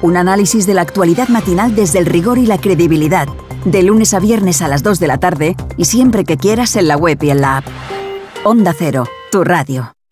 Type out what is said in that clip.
Un análisis de la actualidad matinal desde el rigor y la credibilidad. De lunes a viernes a las 2 de la tarde y siempre que quieras en la web y en la app. Onda Cero, tu radio.